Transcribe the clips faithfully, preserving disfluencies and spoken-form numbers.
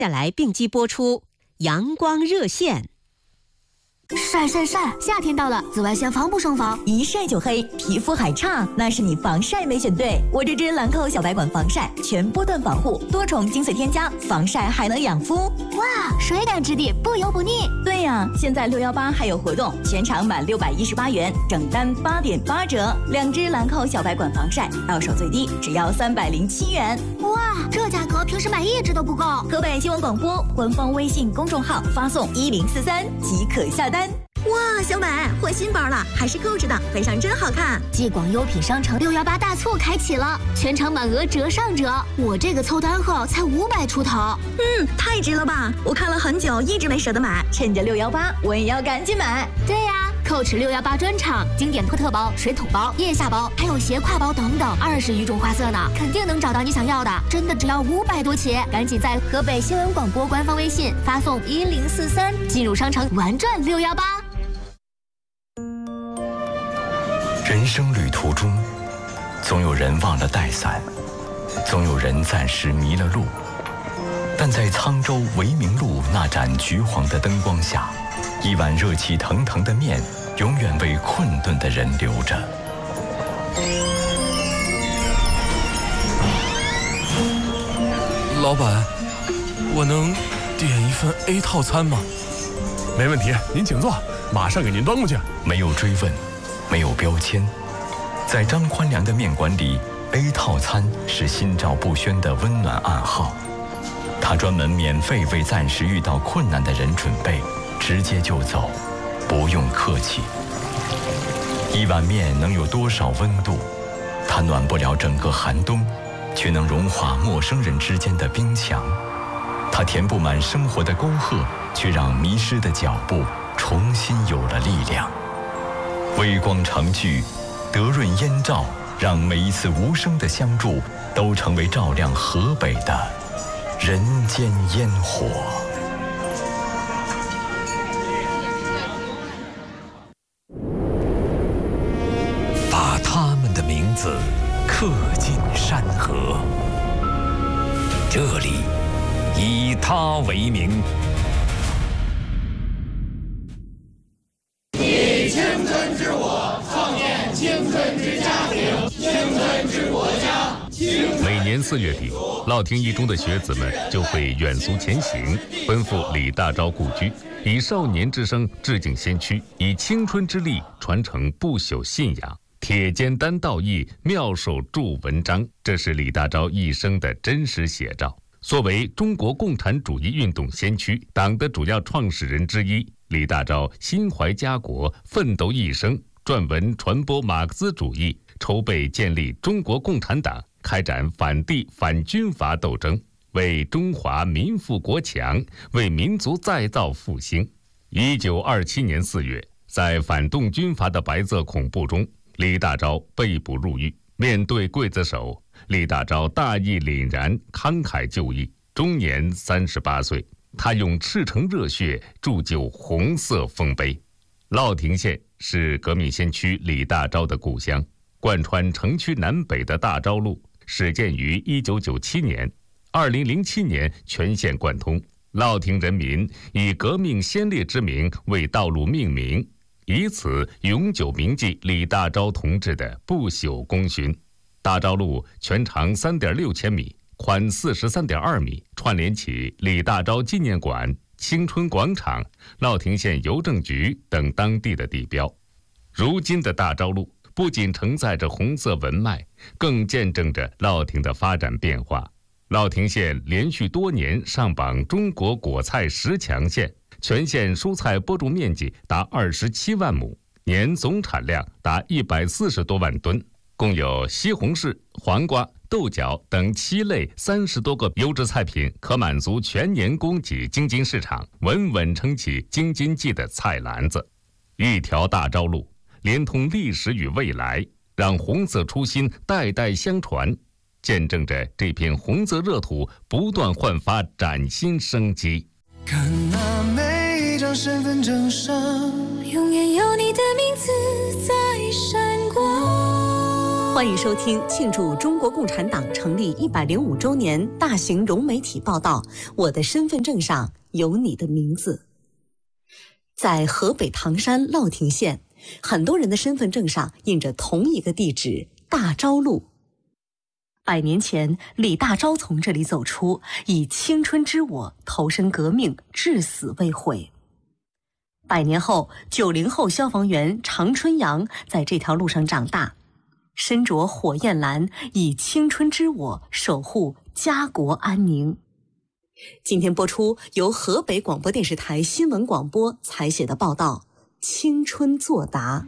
下来并机播出阳光热线。 晒晒晒！夏天到了，紫外线防不胜防， 一晒就黑，皮肤还差，那是你防晒没选对。我这支兰蔻小白管防晒，全波段防护，多重精粹添加，防晒还能养肤。 哇，水感质地，不油不腻。 对呀，现在六一八还有活动，全场满六百一十八元，整单八点八折。两支兰蔻小白管防晒，到手最低只要三百零七元。 哇，这价格平时买一支都不够。 河北新闻广播官方微信公众号发送一零四三即可下单。 哇，小美换新包了，还是购置的，背上真好看。 继广优品商城六幺八大促开启了，全场满额折上折。我这个凑单后才五百出头， 嗯，太值了吧！我看了很久，一直没舍得买。 趁着六幺八，我也要赶紧买。 对呀，蔻驰六幺八专场，经典托特包、水桶包、腋下包，还有斜挎包等等，二十余种花色呢，肯定能找到你想要的。真的只要五百多起，赶紧在河北新闻广播官方微信发送一零四三，进入商城玩转六幺八。 人生旅途中，总有人忘了带伞，总有人暂时迷了路，但在沧州维明路那盏橘黄的灯光下，一碗热气腾腾的面永远为困顿的人留着。 老板，我能点一份 A 套餐吗？ 没问题，您请坐，马上给您端过去。 没有追问，没有标签，在张宽良的面馆里 ，A 套餐是心照不宣的温暖暗号。他专门免费为暂时遇到困难的人准备，直接就走，不用客气。一碗面能有多少温度？它暖不了整个寒冬，却能融化陌生人之间的冰墙。它填不满生活的沟壑，却让迷失的脚步重新有了力量。微光长聚，德润烟照，让每一次无声的相助都成为照亮河北的人间烟火。 把他们的名字刻进山河，这里以他为名。 以青春之我创建青春之家庭，青春之国家。 每年四月底，乐亭一中的学子们就会远足前行，奔赴李大钊故居，以少年之声致敬先驱，以青春之力传承不朽信仰。铁肩担道义，妙手著文章，这是李大钊一生的真实写照。作为中国共产主义运动先驱、党的主要创始人之一，李大钊心怀家国，奋斗一生，撰文传播马克思主义，筹备建立中国共产党，开展反帝反军阀斗争，为中华民富国强，为民族再造复兴。一九二七年四月，在反动军阀的白色恐怖中，李大钊被捕入狱。面对刽子手，李大钊大义凛然，慷慨就义，终年三十八岁。他用赤诚热血铸就红色丰碑。乐亭县是革命先驱李大钊的故乡，贯穿城区南北的大钊路始建于一九九七年，二零零七年全线贯通。乐亭人民以革命先烈之名为道路命名，以此永久铭记李大钊同志的不朽功勋。大钊路全长 三点六千米，宽 四十三点二米，串联起李大钊纪念馆、青春广场、乐亭县邮政局等当地的地标。如今的大钊路不仅承载着红色文脉，更见证着乐亭的发展变化。乐亭县连续多年上榜中国果菜十强县，全县蔬菜播种面积达二十七万亩，年总产量达一百四十多万吨，共有西红柿、黄瓜、豆角等七类三十多个优质菜品，可满足全年供给京津市场，稳稳撑起京津冀的菜篮子。一条大钊路，连通历史与未来，让红色初心代代相传，见证着这片红色热土不断焕发崭新生机。 看那每一张身份证上， 永远有你的名字在闪光。 欢欢迎收听庆祝中国共产党成立一百零五周年大型融媒体报道。我的身份证上有你的名字。在河北唐山乐亭县，很多人的身份证上印着同一个地址大昭路。百年前，李大钊从这里走出，以青春之我投身革命，至死未悔。百年后，九零后消防员常春阳在这条路上长大，身着火焰蓝，以青春之我守护家国安宁。今天播出由河北广播电视台新闻广播采写的报道《青春作答》。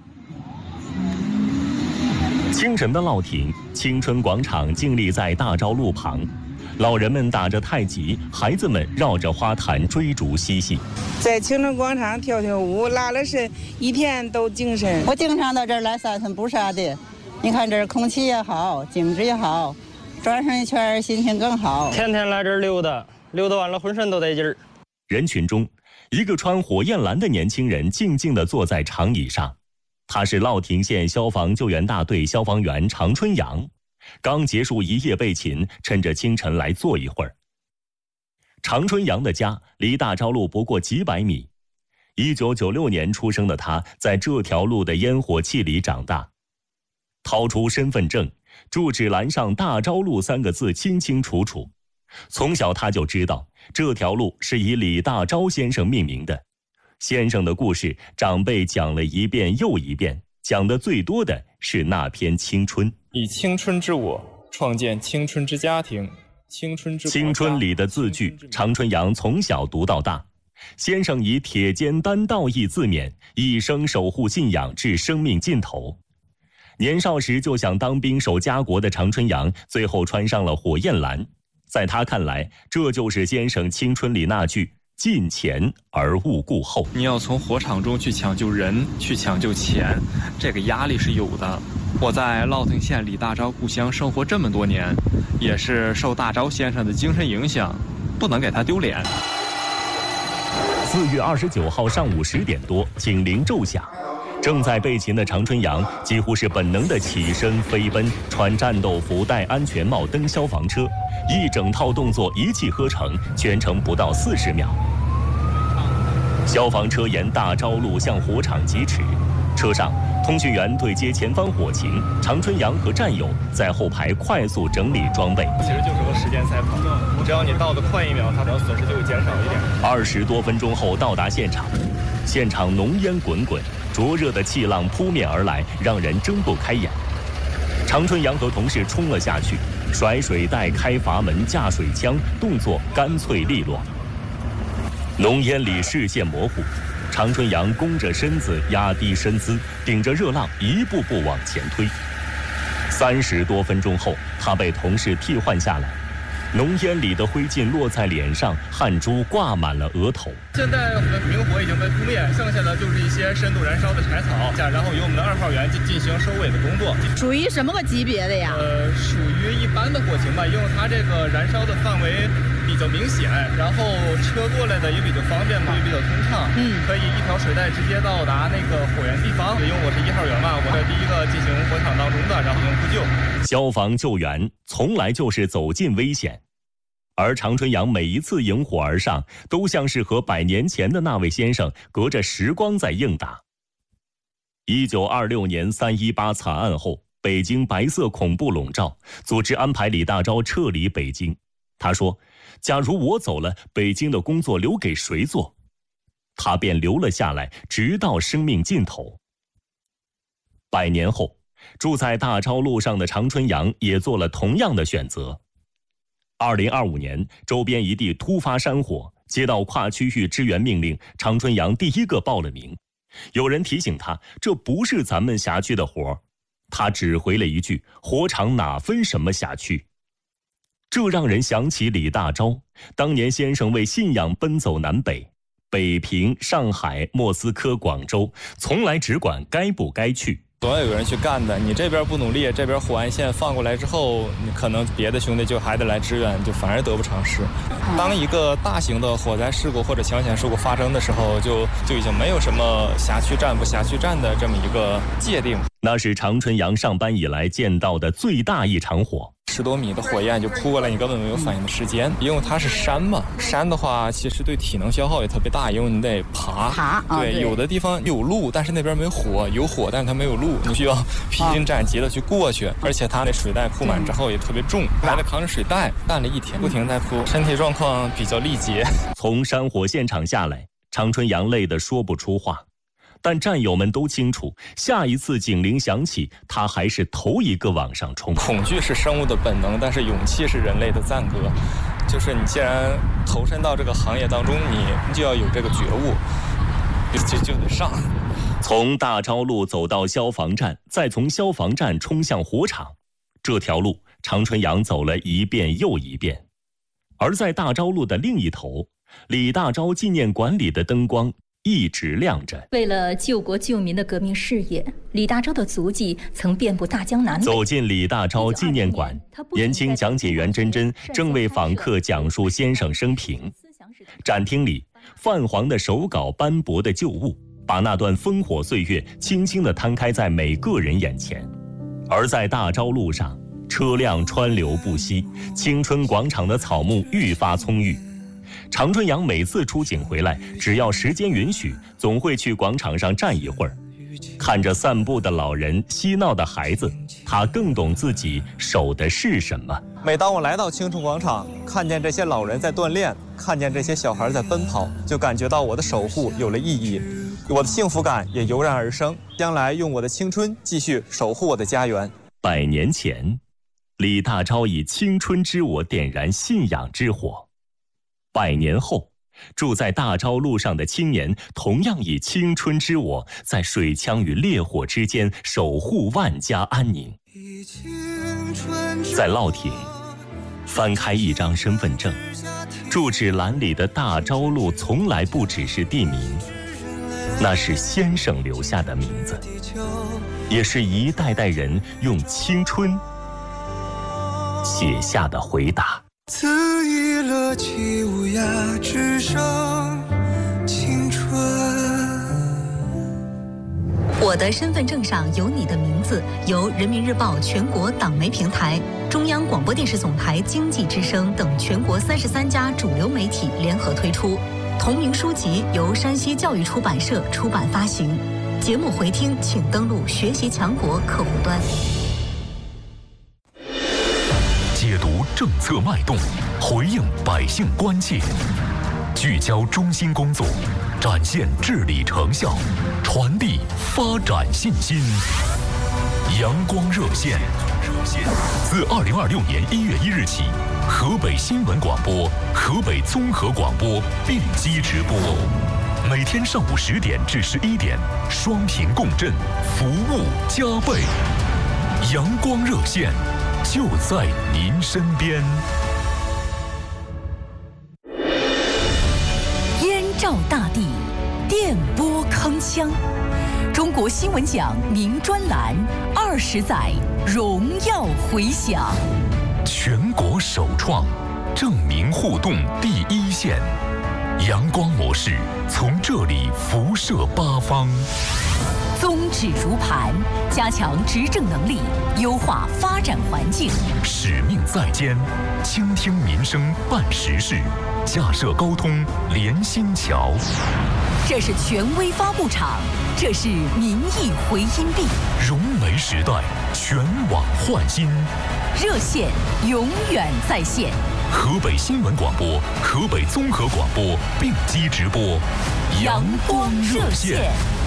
清晨的乐亭，青春广场静立在大昭路旁，老人们打着太极，孩子们绕着花坛追逐嬉戏。 在青春广场跳跳舞，拉了伸，一天都精神。 我经常到这儿来散散步啥的，你看这儿空气也好，景致也好，转上一圈心情更好。 天天来这儿溜达，溜达完了浑身都带劲儿。 人群中，一个穿火焰蓝的年轻人静静地坐在长椅上。他是乐亭县消防救援大队消防员常春阳，刚结束一夜备勤，趁着清晨来坐一会儿。常春阳的家离大昭路不过几百米，一九九六年出生的他，在这条路的烟火气里长大。掏出身份证，住址栏上大昭路三个字清清楚楚。从小他就知道这条路是以李大钊先生命名的。先生的故事，长辈讲了一遍又一遍，讲的最多的是那篇青春。 以青春之我创建青春之家庭，青春之青春里的字句，常春阳从小读到大。先生以铁肩担道义自勉，一生守护信仰至生命尽头。年少时就想当兵守家国的常春阳，最后穿上了火焰蓝。在他看来，这就是先生青春里那句尽前而勿顾后。 你要从火场中去抢救人，去抢救钱，这个压力是有的。我在乐亭县李大钊故乡生活这么多年，也是受大钊先生的精神影响，不能给他丢脸。 四月二十九号上午十点多，警铃骤响，正在备勤的常春阳几乎是本能的起身飞奔，穿战斗服、戴安全帽、登消防车，一整套动作一气呵成，全程不到四十秒。消防车沿大昭路向火场疾驰，车上通讯员对接前方火情，常春阳和战友在后排快速整理装备。 其实就是个时间赛跑，只要你倒得快一秒，它的损失就会减少一点。 二十多分钟后到达现场，现场浓烟滚滚，灼热的气浪扑面而来，让人睁不开眼。常春阳和同事冲了下去，甩水袋、开阀门、架水枪，动作干脆利落。浓烟里视线模糊，常春阳弓着身子，压低身姿，顶着热浪一步步往前推。三十多分钟后，他被同事替换下来。浓烟里的灰烬落在脸上，汗珠挂满了额头。 现在明火已经被扑灭，剩下的就是一些深度燃烧的柴草，然后由我们的二号员进进行收尾的工作。 属于什么个级别的呀？ 呃，属于一般的火情吧，因为它这个燃烧的范围比较明显，然后车过来的也比较方便，也比较通畅，嗯，可以一条水带直接到达那个火源地方。因为我是一号员嘛，我是第一个进行火场当中的，然后进行呼救。 消防救援从来就是走进危险。而常春阳每一次迎火而上，都像是和百年前的那位先生隔着时光在应答。一九二六年三一八惨案后，北京白色恐怖笼罩，组织安排李大钊撤离北京。他说：“假如我走了，北京的工作留给谁做？”他便留了下来，直到生命尽头。百年后，住在大昭路上的常春阳也做了同样的选择。二零二五年，周边一地突发山火，接到跨区域支援命令，常春阳第一个报了名。有人提醒他，这不是咱们辖区的活，他只回了一句：“火场哪分什么辖区？”这让人想起李大钊，当年先生为信仰奔走南北，北平、上海、莫斯科、广州，从来只管该不该去， 总要有人去干的。你这边不努力，这边火焰线放过来之后，你可能别的兄弟就还得来支援，就反而得不偿失。当一个大型的火灾事故或者抢险事故发生的时候，就就已经没有什么辖区战不辖区战的这么一个界定。 那是长春阳上班以来见到的最大一场火。 十多米的火焰就扑过来，你根本没有反应的时间，因为它是山嘛。山的话，其实对体能消耗也特别大，因为你得爬。 爬， 对，哦、对有的地方有路，但是那边没火；有火，但是它没有路，你需要披荆斩棘的去过去。哦、而且它那水袋铺满之后也特别重，还得扛着水袋，干了一天，不停在铺，身体状况比较力竭。 从山火现场下来，长春阳累得说不出话。但战友们都清楚，下一次警铃响起，他还是头一个往上冲。 恐惧是生物的本能，但是勇气是人类的赞歌。就是你既然投身到这个行业当中，你就要有这个觉悟，就就得上。 从大昭路走到消防站，再从消防站冲向火场，这条路长春阳走了一遍又一遍。而在大昭路的另一头，李大钊纪念馆里的灯光一直亮着。 为了救国救民的革命事业，李大钊的足迹曾遍布大江南北。 走进李大钊纪念馆，年轻讲解员珍珍正为访客讲述先生生平。展厅里，泛黄的手稿、斑驳的旧物，把那段烽火岁月轻轻地摊开在每个人眼前。而在大昭路上，车辆川流不息，青春广场的草木愈发葱郁。长春阳每次出警回来，只要时间允许，总会去广场上站一会儿。看着散步的老人、嬉闹的孩子，他更懂自己守的是什么。 每当我来到青春广场，看见这些老人在锻炼，看见这些小孩在奔跑，就感觉到我的守护有了意义，我的幸福感也油然而生。将来用我的青春继续守护我的家园。 百年前，李大钊以青春之火点燃信仰之火。百年后，住在大昭路上的青年同样以青春之火，在水枪与烈火之间守护万家安宁。在烙亭，翻开一张身份证，住址栏里的大昭路从来不只是地名，那是先生留下的名字，也是一代代人用青春写下的回答。 恣意乐起无涯，只剩青春。 我的身份证上有你的名字，由人民日报全国党媒平台、中央广播电视总台经济之声等全国三十三家主流媒体联合推出。同名书籍由山西教育出版社出版发行。节目回听请登录学习强国客户端。 解读政策脉动，回应百姓关切，聚焦中心工作，展现治理成效，传递发展信心。阳光热线，自二零二六年一月一日起，河北新闻广播、河北综合广播并机直播，每天上午十点至十一点，双频共振，服务加倍。阳光热线。就在您身边。 燕赵大地，电波铿锵。中国新闻奖名专栏，二十载荣耀回响。 全国首创，证明互动第一线。阳光模式从这里辐射八方。 宗旨如磐，加强执政能力，优化发展环境。 使命在肩，倾听民生办实事，架设沟通连心桥。 这是权威发布场，这是民意回音壁。 融媒时代，全网焕新。 热线永远在线。 河北新闻广播、河北综合广播并机直播， 阳光热线。